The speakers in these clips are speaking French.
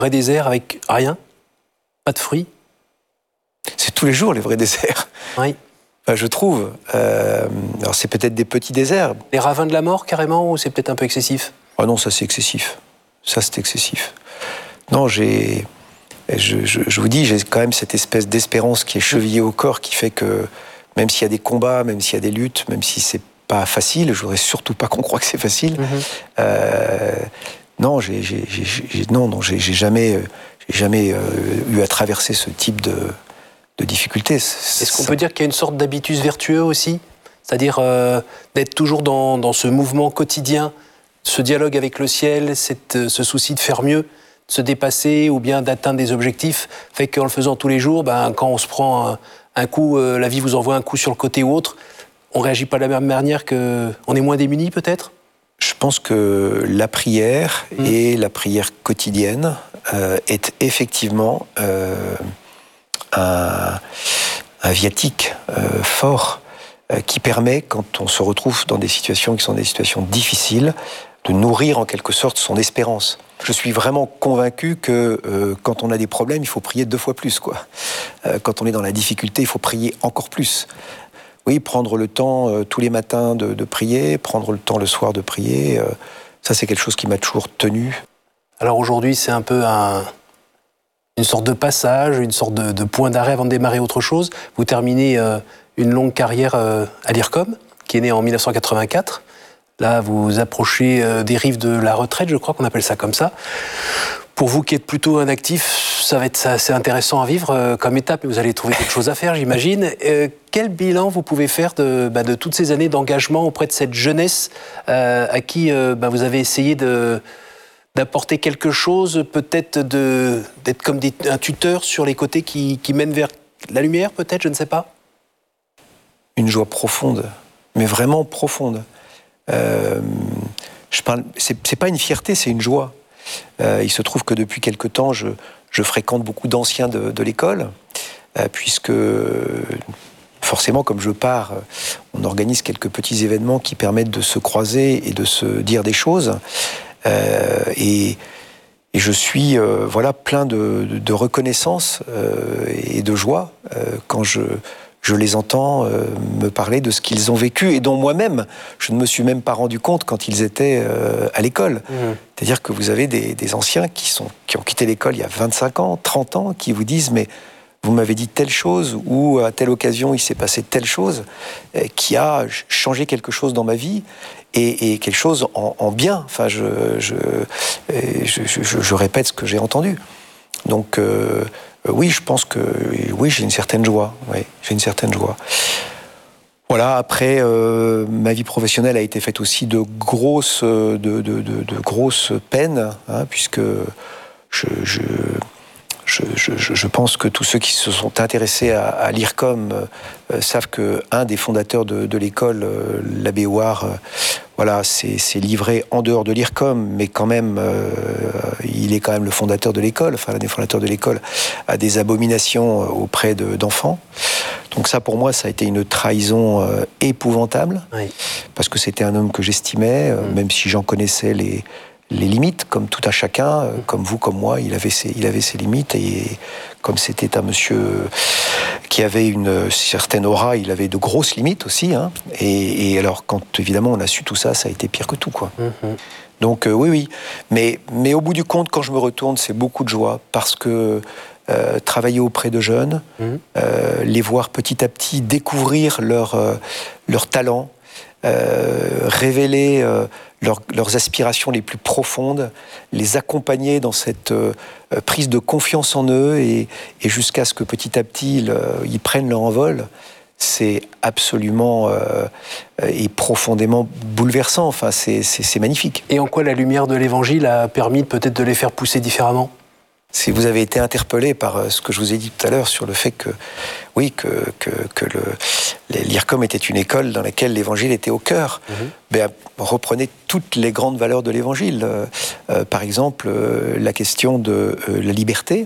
Vrai désert avec rien? Pas de fruits? C'est tous les jours les vrais déserts. Oui. Enfin, je trouve. Alors c'est peut-être des petits déserts. Les ravins de la mort, carrément, ou c'est peut-être un peu excessif? Oh non, ça c'est excessif. Ça c'est excessif. Non, je vous dis, j'ai quand même cette espèce d'espérance qui est chevillée au corps, qui fait que même s'il y a des combats, même s'il y a des luttes, même si c'est pas facile, je voudrais surtout pas qu'on croie que c'est facile. Non, j'ai jamais eu à traverser ce type de difficultés. Est-ce qu'on peut dire qu'il y a une sorte d'habitus vertueux aussi? C'est-à-dire d'être toujours dans ce mouvement quotidien, ce dialogue avec le ciel, ce souci de faire mieux, de se dépasser ou bien d'atteindre des objectifs, fait qu'en le faisant tous les jours, quand on se prend un coup, la vie vous envoie un coup sur le côté ou autre, on ne réagit pas de la même manière, on est moins démunis peut-être? Je pense que la prière et la prière quotidienne est effectivement un viatique fort qui permet, quand on se retrouve dans des situations qui sont des situations difficiles, de nourrir en quelque sorte son espérance. Je suis vraiment convaincu que quand on a des problèmes, il faut prier 2 fois plus, quoi. Quand on est dans la difficulté, il faut prier encore plus. Oui, prendre le temps tous les matins de prier, prendre le temps le soir de prier, ça c'est quelque chose qui m'a toujours tenu. Alors aujourd'hui, c'est un peu une sorte de passage, une sorte de point d'arrêt avant de démarrer autre chose. Vous terminez une longue carrière à l'IRCOM, qui est née en 1984. Là, vous approchez des rives de la retraite, je crois qu'on appelle ça comme ça. Pour vous qui êtes plutôt un actif, ça va être assez intéressant à vivre comme étape, et vous allez trouver quelque chose à faire, j'imagine. Quel bilan vous pouvez faire de toutes ces années d'engagement auprès de cette jeunesse à qui vous avez essayé d'apporter quelque chose, peut-être d'être comme un tuteur sur les côtés qui mènent vers la lumière, peut-être, je ne sais pas? Une joie profonde, mais vraiment profonde. C'est pas une fierté, c'est une joie. Il se trouve que depuis quelque temps, je fréquente beaucoup d'anciens de l'école, puisque forcément, comme je pars, on organise quelques petits événements qui permettent de se croiser et de se dire des choses. Et je suis plein de reconnaissance et de joie quand je les entends me parler de ce qu'ils ont vécu et dont moi-même, je ne me suis même pas rendu compte quand ils étaient à l'école. C'est-à-dire que vous avez des anciens qui ont quitté l'école il y a 25 ans, 30 ans, qui vous disent « mais vous m'avez dit telle chose ou à telle occasion il s'est passé telle chose qui a changé quelque chose dans ma vie et quelque chose en bien. » Enfin, je répète ce que j'ai entendu. Donc, oui, je pense que oui, j'ai une certaine joie. Oui, j'ai une certaine joie. Voilà. Après, ma vie professionnelle a été faite aussi de grosses peines, puisque je pense que tous ceux qui se sont intéressés à l'IRCOM savent qu'un des fondateurs de l'école, l'abbé Ouard, s'est livré en dehors de l'IRCOM, mais quand même, il est quand même le fondateur de l'école, enfin l'un des fondateurs de l'école, à des abominations auprès d'enfants. Donc ça, pour moi, ça a été une trahison épouvantable, parce que c'était un homme que j'estimais, même si j'en connaissais les limites, comme tout un chacun, comme vous, comme moi, il avait ses limites, et comme c'était un monsieur qui avait une certaine aura, il avait de grosses limites aussi, et alors quand évidemment on a su tout ça, ça a été pire que tout, quoi. Donc oui, mais au bout du compte, quand je me retourne, c'est beaucoup de joie, parce que travailler auprès de jeunes, les voir petit à petit découvrir leur talent, révéler leurs aspirations les plus profondes, les accompagner dans cette prise de confiance en eux et jusqu'à ce que petit à petit ils prennent leur envol, c'est absolument et profondément bouleversant. Enfin, c'est magnifique. Et en quoi la lumière de l'Évangile a permis peut-être de les faire pousser différemment? Si vous avez été interpellé par ce que je vous ai dit tout à l'heure sur le fait que, oui, que l'IRCOM était une école dans laquelle l'Évangile était au cœur, reprenez toutes les grandes valeurs de l'Évangile. Par exemple, la question de la liberté,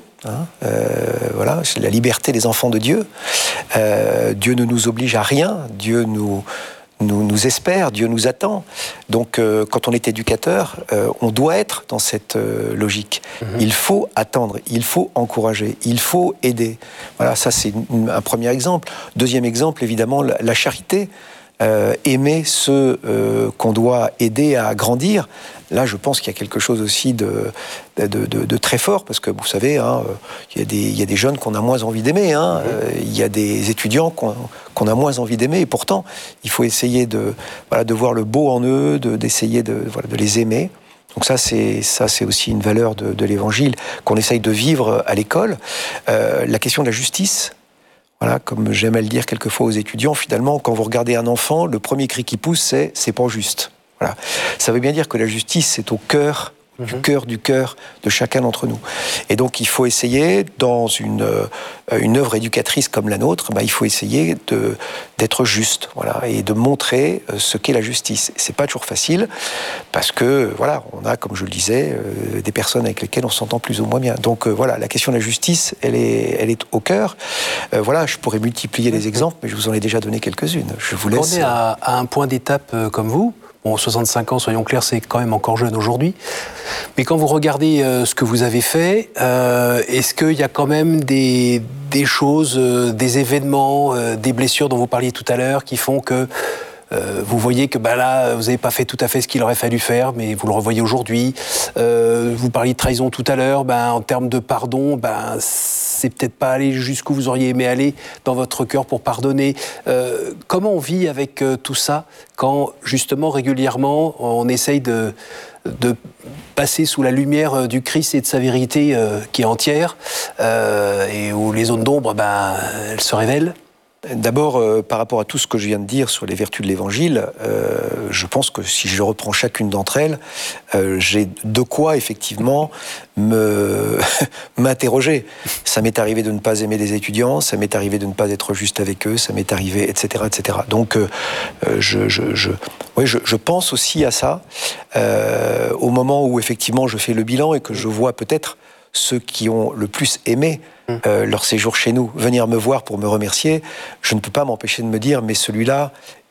la liberté des enfants de Dieu. Dieu ne nous oblige à rien, Dieu nous nous espère, Dieu nous attend. Donc, quand on est éducateur, on doit être dans cette logique. Il faut attendre, il faut encourager, il faut aider. Voilà, ça c'est un premier exemple. Deuxième exemple, évidemment, la charité. Aimer ceux qu'on doit aider à grandir. Là, je pense qu'il y a quelque chose aussi de très fort, parce que vous savez, il y a des jeunes qu'on a moins envie d'aimer, il y a des étudiants qu'on a moins envie d'aimer, et pourtant, il faut essayer de voir le beau en eux, d'essayer de les aimer. Donc ça, c'est aussi une valeur de l'Évangile qu'on essaye de vivre à l'école. La question de la justice. Voilà, comme j'aime à le dire quelquefois aux étudiants, finalement, quand vous regardez un enfant, le premier cri qui pousse, c'est pas juste. Voilà. Ça veut bien dire que la justice, c'est au cœur du cœur de chacun d'entre nous. Et donc, il faut essayer, dans une œuvre éducatrice comme la nôtre, il faut essayer d'être juste, voilà, et de montrer ce qu'est la justice. C'est pas toujours facile, parce que, voilà, on a, comme je le disais, des personnes avec lesquelles on s'entend plus ou moins bien. Donc, voilà, la question de la justice, elle est au cœur. Voilà, je pourrais multiplier les exemples, mais je vous en ai déjà donné quelques-unes. Je vous laisse... On est à un point d'étape comme vous. Bon, 65 ans, soyons clairs, c'est quand même encore jeune aujourd'hui. Mais quand vous regardez ce que vous avez fait, est-ce qu'il y a quand même des choses, des événements, des blessures dont vous parliez tout à l'heure qui font que vous voyez que là, vous n'avez pas fait tout à fait ce qu'il aurait fallu faire, mais vous le revoyez aujourd'hui. Vous parliez de trahison tout à l'heure. En termes de pardon, c'est peut-être pas aller jusqu'où vous auriez aimé aller dans votre cœur pour pardonner. Comment on vit avec tout ça quand, justement, régulièrement, on essaye de passer sous la lumière du Christ et de sa vérité qui est entière, et où les zones d'ombre, elles se révèlent? D'abord, par rapport à tout ce que je viens de dire sur les vertus de l'Évangile, je pense que si je reprends chacune d'entre elles, j'ai de quoi effectivement m'interroger. Ça m'est arrivé de ne pas aimer des étudiants, ça m'est arrivé de ne pas être juste avec eux, ça m'est arrivé, etc., etc. Donc, je pense aussi à ça au moment où effectivement je fais le bilan et que je vois peut-être ceux qui ont le plus aimé leur séjour chez nous, venir me voir pour me remercier, je ne peux pas m'empêcher de me dire, mais celui-là,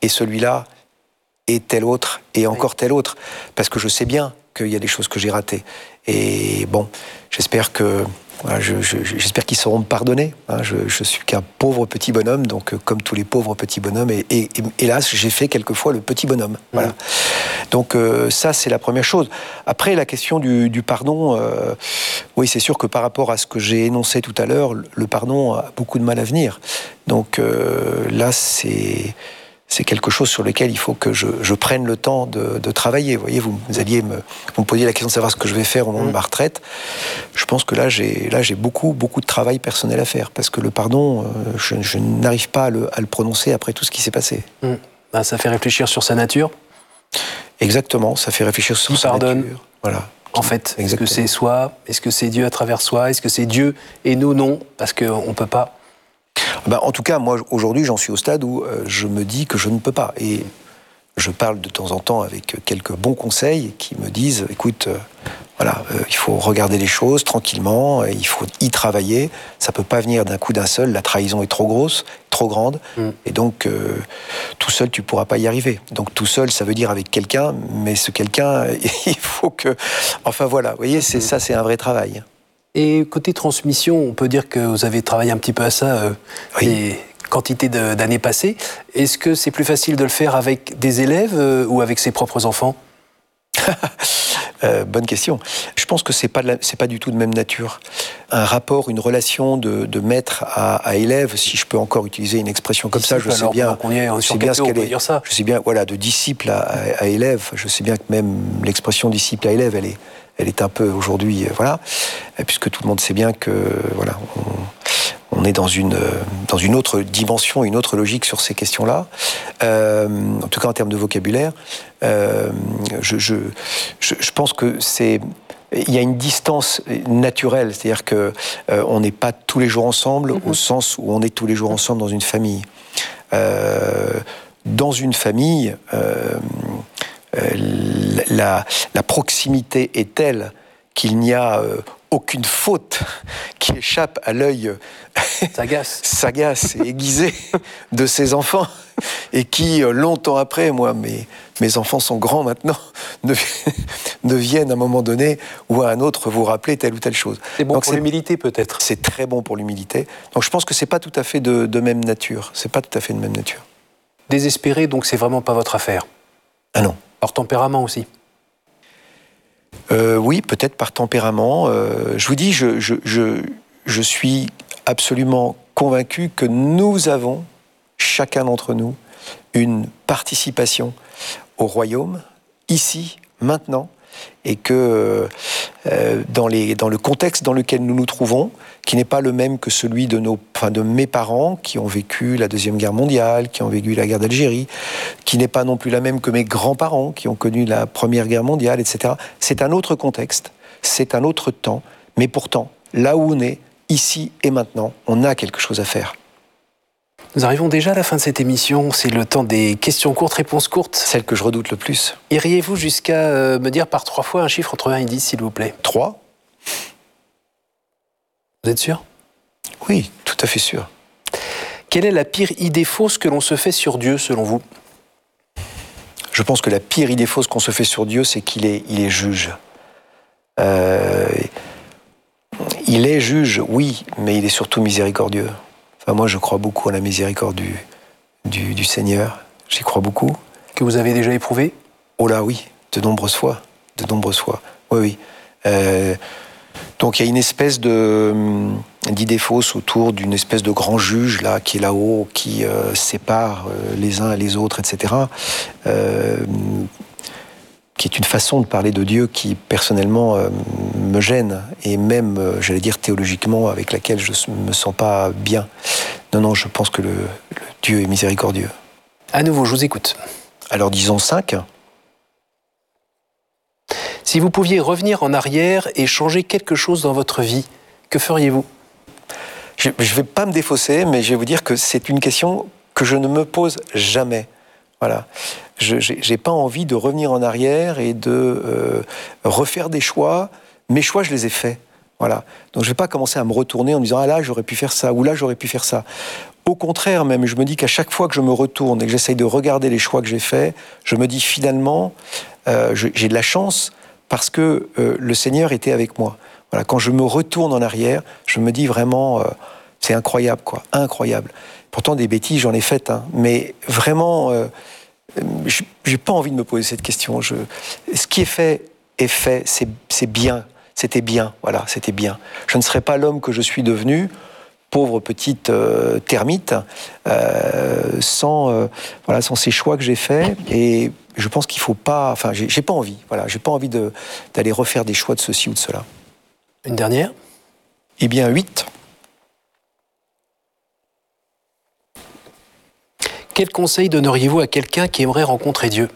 et tel autre, et encore tel autre, parce que je sais bien qu'il y a des choses que j'ai ratées. Et bon, j'espère qu'ils sauront me pardonner. Je suis qu'un pauvre petit bonhomme, donc comme tous les pauvres petits bonhommes, et hélas, j'ai fait quelquefois le petit bonhomme. Voilà. Donc ça, c'est la première chose. Après, la question du pardon, oui, c'est sûr que par rapport à ce que j'ai énoncé tout à l'heure, le pardon a beaucoup de mal à venir. Donc là, c'est quelque chose sur lequel il faut que je prenne le temps de travailler. Vous voyez, vous me posiez la question de savoir ce que je vais faire au moment de ma retraite. Je pense que là, j'ai beaucoup de travail personnel à faire, parce que le pardon, je n'arrive pas à le prononcer après tout ce qui s'est passé. Ça fait réfléchir sur sa nature. Exactement, ça fait réfléchir sur sa nature. Voilà. En fait, est-ce que c'est soi? Est-ce que c'est Dieu à travers soi? Est-ce que c'est Dieu et nous non? Parce qu'on ne peut pas. En tout cas, moi, aujourd'hui, j'en suis au stade où je me dis que je ne peux pas. Et je parle de temps en temps avec quelques bons conseils qui me disent, écoute, il faut regarder les choses tranquillement, il faut y travailler, ça ne peut pas venir d'un coup d'un seul, la trahison est trop grosse, trop grande, et donc tout seul, tu ne pourras pas y arriver. Donc tout seul, ça veut dire avec quelqu'un, mais ce quelqu'un, il faut que... Enfin voilà, vous voyez, ça, c'est un vrai travail. Et côté transmission, on peut dire que vous avez travaillé un petit peu à ça, les quantités d'années passées. Est-ce que c'est plus facile de le faire avec des élèves ou avec ses propres enfants? Bonne question. Je pense que c'est pas du tout de même nature. Un rapport, une relation de maître à élève, si je peux encore utiliser une expression comme ça, je sais bien ce qu'elle est. Je sais bien, de disciple à élève. Je sais bien que même l'expression disciple à élève, elle est un peu aujourd'hui, puisque tout le monde sait bien que on est dans une autre dimension, une autre logique sur ces questions-là. En tout cas, en termes de vocabulaire, je pense que il y a une distance naturelle, c'est-à-dire que on n'est pas tous les jours ensemble, au sens où on est tous les jours ensemble dans une famille. Dans une famille, la proximité est telle qu'il n'y a aucune faute qui échappe à l'œil sagace et aiguisée de ses enfants, et qui, longtemps après, moi, mes enfants sont grands maintenant, ne viennent à un moment donné ou à un autre vous rappeler telle ou telle chose. C'est bon. Donc, pour l'humilité, peut-être. C'est très bon pour l'humilité. Donc je pense que c'est pas tout à fait de même nature. C'est pas tout à fait de même nature. Désespéré, donc c'est vraiment pas votre affaire. Ah non. Par tempérament aussi. Oui, peut-être par tempérament. Je vous dis, je suis absolument convaincu que nous avons, chacun d'entre nous, une participation au royaume, ici, maintenant, et que dans le contexte dans lequel nous nous trouvons, qui n'est pas le même que celui de mes parents, qui ont vécu la Deuxième Guerre mondiale, qui ont vécu la guerre d'Algérie, qui n'est pas non plus la même que mes grands-parents, qui ont connu la Première Guerre mondiale, etc. C'est un autre contexte, c'est un autre temps, mais pourtant, là où on est, ici et maintenant, on a quelque chose à faire. Nous arrivons déjà à la fin de cette émission, c'est le temps des questions courtes, réponses courtes. Celle que je redoute le plus. Iriez-vous jusqu'à me dire par 3 fois un chiffre entre 1 et 10, s'il vous plaît? 3. Vous êtes sûr? Oui, tout à fait sûr. Quelle est la pire idée fausse que l'on se fait sur Dieu, selon vous? Je pense que la pire idée fausse qu'on se fait sur Dieu, c'est qu'il est juge. Il est juge, oui, mais il est surtout miséricordieux. Enfin, moi, je crois beaucoup à la miséricorde du Seigneur. J'y crois beaucoup. Que vous avez déjà éprouvé? Oh là, oui, de nombreuses fois. Oui. Donc, il y a une espèce d'idée fausse autour d'une espèce de grand juge, là, qui est là-haut, qui sépare les uns et les autres, etc. Qui est une façon de parler de Dieu qui, personnellement, me gêne, et même, j'allais dire, théologiquement, avec laquelle je ne me sens pas bien. Non, je pense que le Dieu est miséricordieux. À nouveau, je vous écoute. Alors, disons 5. Si vous pouviez revenir en arrière et changer quelque chose dans votre vie, que feriez-vous? Je ne vais pas me défausser, mais je vais vous dire que c'est une question que je ne me pose jamais. Voilà. Je n'ai pas envie de revenir en arrière et de refaire des choix. Mes choix, je les ai faits. Voilà. Donc je ne vais pas commencer à me retourner en me disant « Ah là, j'aurais pu faire ça » ou « Là, j'aurais pu faire ça ». Au contraire, même, je me dis qu'à chaque fois que je me retourne et que j'essaye de regarder les choix que j'ai faits, je me dis finalement, j'ai de la chance parce que le Seigneur était avec moi. Voilà. Quand je me retourne en arrière, je me dis vraiment, c'est incroyable, quoi. Incroyable. Pourtant, des bêtises, j'en ai faites, hein, mais vraiment, j'ai pas envie de me poser cette question. Ce qui est fait, c'est bien. C'était bien, voilà, c'était bien. Je ne serais pas l'homme que je suis devenu, pauvre petite termite, sans ces choix que j'ai faits. Et je pense qu'il faut pas. Enfin, j'ai pas envie. Voilà, j'ai pas envie d'aller refaire des choix de ceci ou de cela. Une dernière? Eh bien, 8. Quel conseil donneriez-vous à quelqu'un qui aimerait rencontrer Dieu?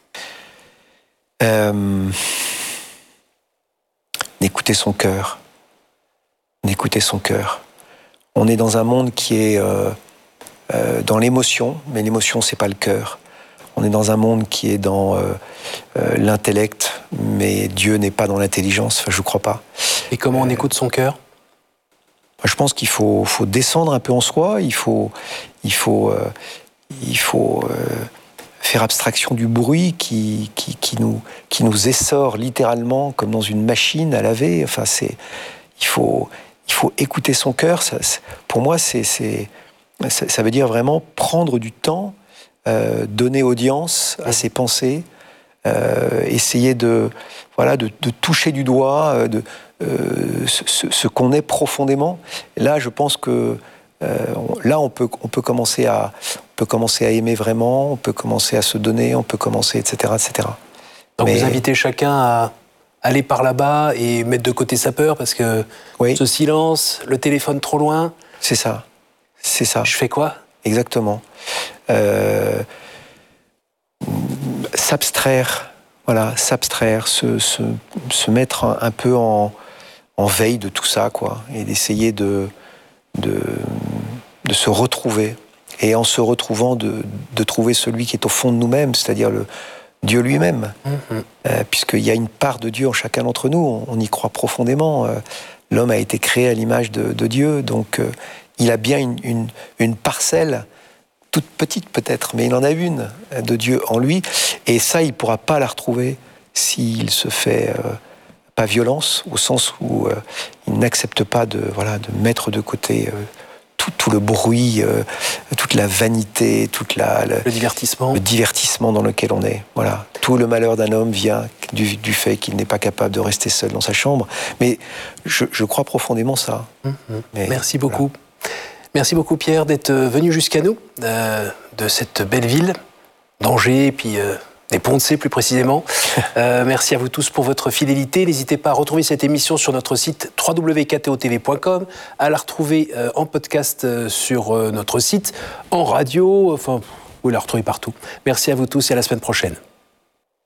D'écouter son cœur. D'écouter son cœur. On est dans un monde qui est dans l'émotion, mais l'émotion, c'est pas le cœur. On est dans un monde qui est dans l'intellect, mais Dieu n'est pas dans l'intelligence, enfin, je crois pas. Et comment on écoute son cœur? Je pense qu'il faut descendre un peu en soi, il faut faire abstraction du bruit qui nous essore littéralement comme dans une machine à laver. Enfin, il faut écouter son cœur. Pour moi, ça veut dire vraiment prendre du temps, donner audience à ses pensées, essayer de toucher du doigt ce qu'on est profondément. Et là, je pense que là, on peut commencer à aimer vraiment, on peut commencer à se donner, on peut commencer, etc., etc. Donc vous invitez chacun à aller par là-bas et mettre de côté sa peur parce que ce silence, le téléphone trop loin. C'est ça. Je fais quoi? Exactement. S'abstraire, se mettre un peu en veille de tout ça, quoi, et d'essayer de se retrouver, et en se retrouvant de trouver celui qui est au fond de nous-mêmes, c'est-à-dire le Dieu lui-même, puisqu'il y a une part de Dieu en chacun d'entre nous, on y croit profondément. L'homme a été créé à l'image de Dieu, donc il a bien une parcelle, toute petite peut-être, mais il en a une de Dieu en lui. Et ça, il ne pourra pas la retrouver s'il se fait pas violence, au sens où il n'accepte pas de mettre de côté tout le bruit, toute la vanité, le divertissement dans lequel on est. Voilà. Tout le malheur d'un homme vient du fait qu'il n'est pas capable de rester seul dans sa chambre. Mais je crois profondément ça. Merci beaucoup. Voilà. Merci beaucoup Pierre d'être venu jusqu'à nous, de cette belle ville, d'Angers, et puis des Ponts-de-Cé plus précisément. Merci à vous tous pour votre fidélité. N'hésitez pas à retrouver cette émission sur notre site www.ktotv.com, à la retrouver en podcast sur notre site, en radio, enfin, vous la retrouvez partout. Merci à vous tous et à la semaine prochaine.